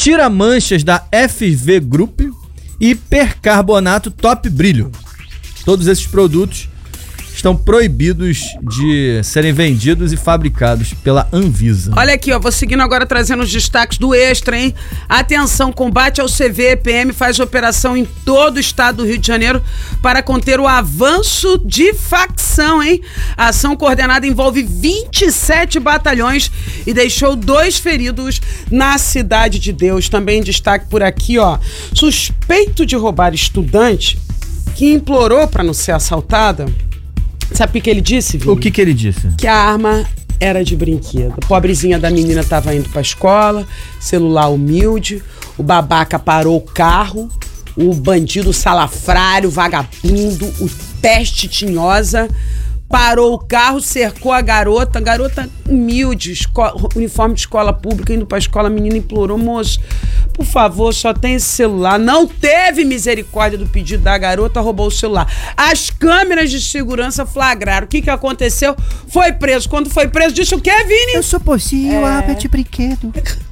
tira-manchas da FV Group e percarbonato Top Brilho. Todos esses produtos estão proibidos de serem vendidos e fabricados pela Anvisa. Olha aqui, ó, vou seguindo agora trazendo os destaques do Extra, hein? Atenção, combate ao CVEPM faz operação em todo o estado do Rio de Janeiro para conter o avanço de facção, hein? A ação coordenada envolve 27 batalhões e deixou 2 feridos na Cidade de Deus. Também destaque por aqui, ó, suspeito de roubar estudante que implorou para não ser assaltada. Sabe o que ele disse, Vini? O que ele disse? Que a arma era de brinquedo. A pobrezinha da menina estava indo pra escola, celular humilde, o babaca parou o carro, o bandido salafrário, vagabundo, o teste tinhosa, parou o carro, cercou a garota humilde, uniforme de escola pública, indo pra escola, a menina implorou, moço, por favor, só tem esse celular. Não teve misericórdia do pedido da garota, roubou o celular. As câmeras de segurança flagraram. O que aconteceu? Foi preso. Quando foi preso, disse o quê, Vini? Eu sou possível, arma de brinquedo.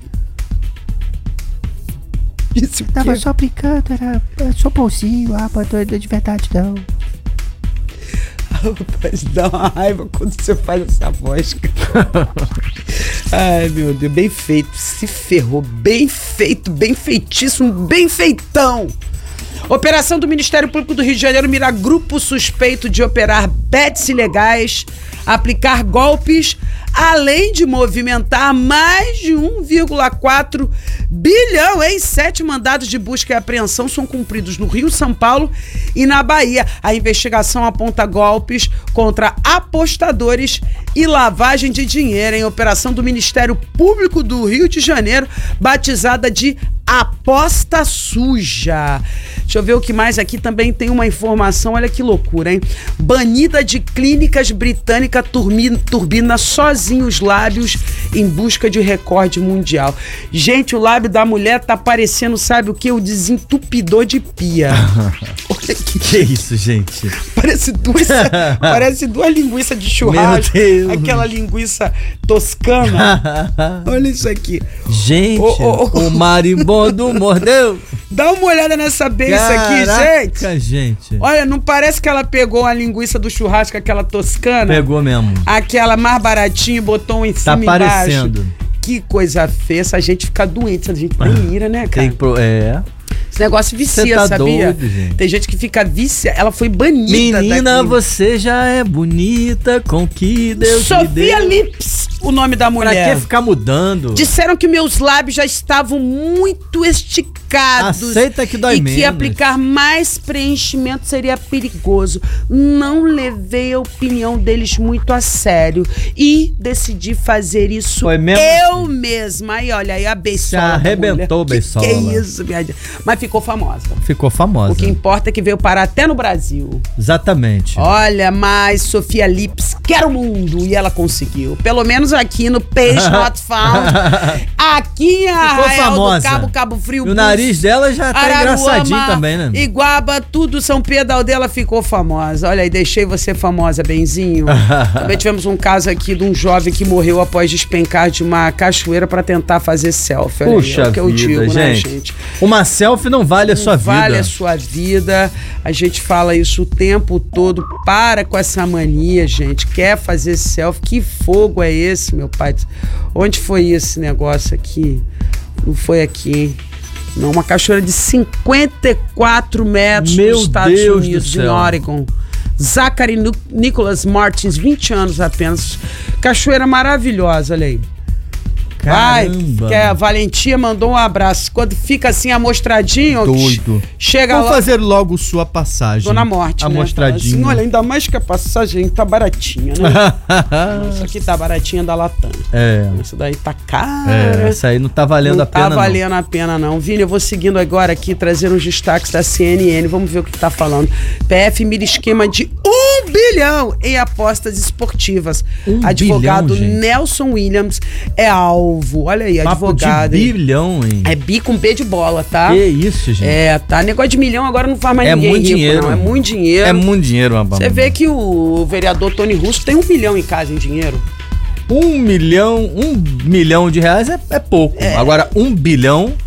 Disse o quê? Tava só brincando, eu sou possível, arma de verdade não. Rapaz, dá uma raiva quando você faz essa voz, cara. Ai, meu Deus, bem feito, se ferrou, bem feito, bem feitíssimo, bem feitão. Operação do Ministério Público do Rio de Janeiro mira grupo suspeito de operar bets ilegais, aplicar golpes, além de movimentar mais de 1,4 bilhão em 7 mandados de busca e apreensão são cumpridos no Rio, São Paulo e na Bahia. A investigação aponta golpes contra apostadores e lavagem de dinheiro em operação do Ministério Público do Rio de Janeiro, batizada de Aposta Suja. Deixa eu ver o que mais aqui. Também tem uma informação, olha que loucura, hein? Banida de clínicas britânica turbina sozinho os lábios em busca de recorde mundial. Gente, o lábio da mulher tá parecendo, sabe o que? O desentupidor de pia. Olha que isso, gente? Parece duas linguiças de churrasco. Meu Deus. Aquela linguiça toscana. Olha isso aqui. Gente, o marimbondo mordeu. Dá uma olhada nessa beiça aqui, gente. Olha, não parece que ela pegou a linguiça do churrasco, aquela toscana? Pegou mesmo. Aquela mais baratinha e botou um em cima e embaixo. Tá parecendo. Que coisa feia, essa gente fica doente, essa gente tem ira, né, cara? Esse negócio vicia, tá sabia? Doido, gente. Tem gente que fica vicia, ela foi banida. Menina, você já é bonita, com que Deus te deu. Sofia Lips, o nome da mulher. Pra que ficar mudando? Disseram que meus lábios já estavam muito esticados. Aceita que dói menos. E que aplicar mais preenchimento seria perigoso. Não levei a opinião deles muito a sério e decidi fazer isso foi mesmo eu assim? Mesma. Aí, olha, aí a beisola. Já arrebentou o beisola. Que isso, minha gente. Mas ficou famosa. Ficou famosa. O que importa é que veio parar até no Brasil. Exatamente. Olha, mas Sofia Lips quer o mundo e ela conseguiu. Pelo menos aqui no Page Not Found. Aqui em Arraial do Cabo, Cabo Frio. E o nariz dela já tá engraçadinho também, né? Iguaba, tudo São Pedro dela ficou famosa. Olha aí, deixei você famosa, benzinho. Também tivemos um caso aqui de um jovem que morreu após despencar de uma cachoeira pra tentar fazer selfie. Olha Puxa aí, é o que eu digo, gente. né, gente? Uma selfie não vale a sua vida. Vale a sua vida. A gente fala isso o tempo todo. Para com essa mania, gente. Quer fazer selfie? Que fogo é esse, meu pai? Onde foi esse negócio aqui? Não foi aqui, hein? Não, uma cachoeira de 54 metros nos Estados Unidos, em Oregon. Zachary Nicholas Martins, 20 anos apenas. Cachoeira maravilhosa, olha aí. Vai, que a Valentia mandou um abraço. Quando fica assim amostradinho, doido. Chega Vamos lá. fazer logo sua passagem. Dona Morte, amostradinho. Né? Assim, olha, ainda mais que a passagem tá baratinha, né? Isso aqui tá baratinha da Latam. Isso daí tá cara. Essa aí não tá valendo a pena, não. Tá valendo a pena, não. Vini, eu vou seguindo agora aqui, trazendo os destaques da CNN. Vamos ver o que tá falando. PF mira esquema de 1 bilhão em apostas esportivas. Advogado bilhão, Nelson Williams é alvo. Olha aí, papo advogado. De bilhão, hein? É bi com B de bola, tá? Que isso, gente. Tá. Negócio de milhão agora não faz mais ninguém muito rico, dinheiro. não. É muito dinheiro. É muito dinheiro, rapaz. Você vê que o vereador Tony Russo tem 1 bilhão em casa em dinheiro. 1 milhão de reais é pouco. Agora, 1 bilhão